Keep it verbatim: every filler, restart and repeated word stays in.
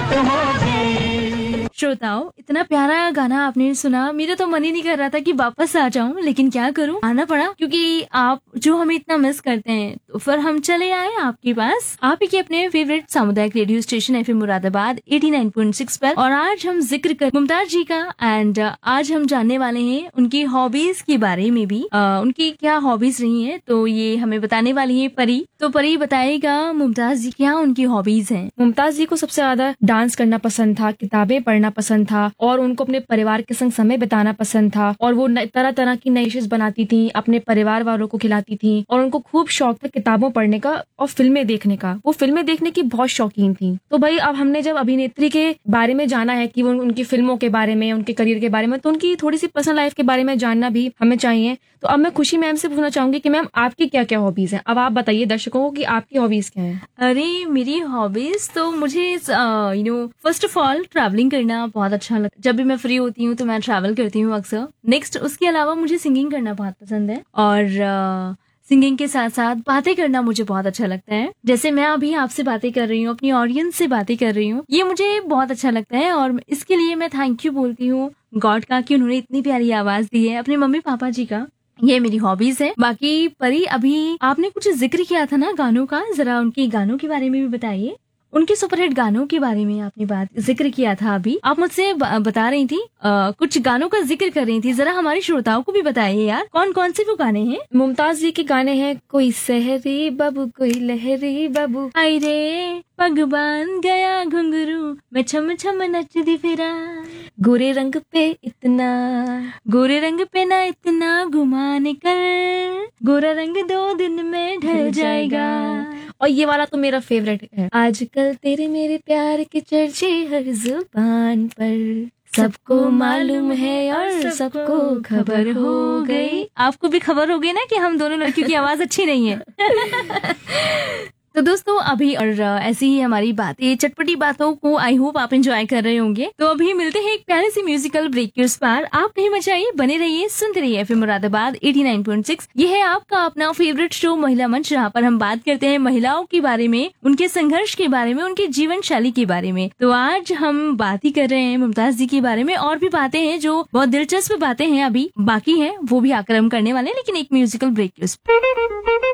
बात होगी। श्रोताओं, इतना प्यारा गाना आपने सुना, मेरा तो मन ही नहीं कर रहा था कि वापस आ जाऊं, लेकिन क्या करूं, आना पड़ा क्योंकि आप जो हमें इतना मिस करते हैं। तो फिर हम चले आए आपके पास, आप ही के अपने फेवरेट सामुदायिक radio station FM Moradabad eighty nine point six पर। और आज हम जिक्र कर मुमताज जी का, एंड आज हम जानने वाले हैं उनकी हॉबीज के बारे में भी, आ, उनकी क्या हॉबीज रही हैं, तो ये हमें बताने वाली है परी। तो परी बताएगा मुमताज जी क्या उनकी हॉबीज हैं। मुमताज जी को सबसे ज्यादा डांस करना पसंद था, किताबें पढ़ना पसंद था, और उनको अपने परिवार के संग समय बिताना पसंद था। और वो तरह तरह की नई डिशेस बनाती थी, अपने परिवार वालों को खिलाती थी। और उनको खूब शौक था किताबों पढ़ने का और फिल्में देखने का। वो फिल्में देखने की बहुत शौकीन थी। तो भाई अब हमने जब अभिनेत्री के बारे में जाना है कि वो उनकी फिल्मों के बारे में, उनके करियर के बारे में, तो उनकी थोड़ी सी पर्सनल लाइफ के बारे में जानना भी हमें चाहिए। तो अब मैं खुशी मैम से पूछना चाहूंगी कि मैम आपकी क्या क्या हॉबीज हैं। अब आप बताइए दर्शकों को कि आपकी हॉबीज क्या हैं। अरे मेरी हॉबीज तो मुझे you know first of all travelling करना बहुत अच्छा लगता है। जब भी मैं फ्री होती हूँ तो मैं ट्रैवल करती हूँ अक्सर। नेक्स्ट उसके अलावा मुझे सिंगिंग करना बहुत पसंद है, और सिंगिंग के साथ साथ बातें करना मुझे बहुत अच्छा लगता है। जैसे मैं अभी आपसे बातें कर रही हूँ, अपनी ऑडियंस से बातें कर रही हूँ, ये मुझे बहुत अच्छा लगता है। और इसके लिए मैं थैंक यू बोलती हूँ गॉड का कि उन्होंने इतनी प्यारी आवाज दी है, अपने मम्मी पापा जी का। ये मेरी हॉबीज है। बाकी परी, अभी आपने कुछ जिक्र किया था ना गानों का, जरा उनके गानों के बारे में भी बताइए। उनके सुपरहिट गानों के बारे में आपने बात जिक्र किया था अभी, आप मुझसे बता रही थी, आ, कुछ गानों का जिक्र कर रही थी, जरा हमारे श्रोताओं को भी बताइए यार, कौन कौन से वो गाने हैं। मुमताज जी के गाने हैं कोई सहरी बाबू, कोई लहरी बाबू, आई रे पग बांध गया घुंघरू, मैं छम छम नचदी फिरा, गोरे रंग पे इतना, गोरे रंग पे ना इतना घुमाने कर, गोरा रंग दो दिन में ढल जाएगा। और ये वाला तो मेरा फेवरेट है, आजकल तेरे मेरे प्यार के चर्चे हर जुबान पर, सबको मालूम है और सबको खबर हो गई। आपको भी खबर हो गई ना कि हम दोनों लड़कियों की आवाज अच्छी नहीं है। तो दोस्तों अभी और ऐसी ही हमारी बातें, चटपटी बातों को आई होप आप एंजॉय कर रहे होंगे। तो अभी मिलते हैं एक प्यारे सी म्यूजिकल ब्रेक के उस पार। आप कहीं मत जाइए, बने रहिए, सुनते रहिए FM Moradabad eighty nine point six. ये है आपका अपना फेवरेट शो महिला मंच, जहाँ पर हम बात करते हैं महिलाओं के बारे में, उनके संघर्ष के बारे में, उनके जीवन शैली के बारे में। तो आज हम बात ही कर रहे हैं मुमताज जी के बारे में, और भी बातें हैं जो बहुत दिलचस्प बातें हैं अभी बाकी हैं, वो भी आकर हम करने वाले हैं, लेकिन एक म्यूजिकल ब्रेक के उस